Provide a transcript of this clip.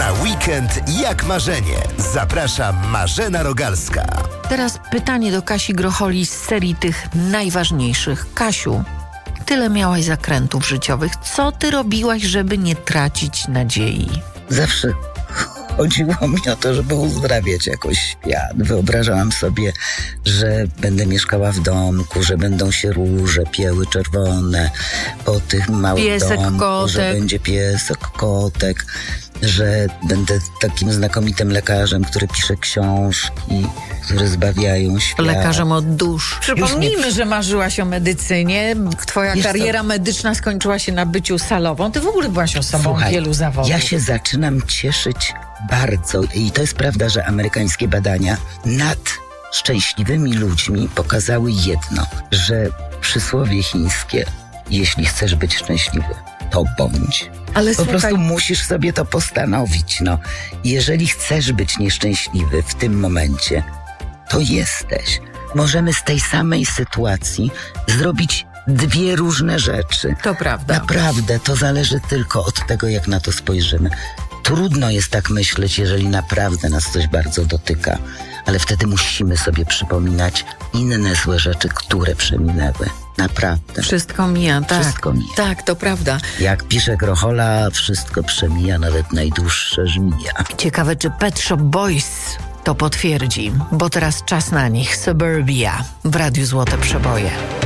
Na weekend jak marzenie. Zaprasza Marzena Rogalska. Teraz pytanie do Kasi Grocholi z serii tych najważniejszych. Kasiu, tyle miałaś zakrętów życiowych. Co ty robiłaś, żeby nie tracić nadziei? Zawsze chodziło mi o to, żeby uzdrawiać jakoś świat. Wyobrażałam sobie, że będę mieszkała w domku, że będą się róże pieły czerwone po tych małych Piesek, domku, kotek. że będzie piesek, kotek, że będę takim znakomitym lekarzem, który pisze książki, które zbawiają świat. Lekarzem od dusz. Przypomnijmy, że marzyłaś o medycynie. Twoja kariera medyczna skończyła się na byciu salową. Ty w ogóle byłaś osobą Słuchaj, wielu zawodów. ja się zaczynam cieszyć bardzo i to jest prawda, że amerykańskie badania nad szczęśliwymi ludźmi pokazały jedno, że przysłowie chińskie, jeśli chcesz być szczęśliwy, to bądź. Ale Po prostu musisz sobie to postanowić. Jeżeli chcesz być nieszczęśliwy w tym momencie, to jesteś. Możemy z tej samej sytuacji zrobić dwie różne rzeczy. To prawda. Naprawdę, to zależy tylko od tego, jak na to spojrzymy. Trudno jest tak myśleć, jeżeli naprawdę nas coś bardzo dotyka, ale wtedy musimy sobie przypominać inne złe rzeczy, które przeminęły. Naprawdę. Wszystko mija, tak. Wszystko mija. Tak, to prawda. Jak pisze Grochola, wszystko przemija, nawet najdłuższe żmija. Ciekawe, czy Pet Shop Boys to potwierdzi, bo teraz czas na nich. Suburbia w Radiu Złote Przeboje.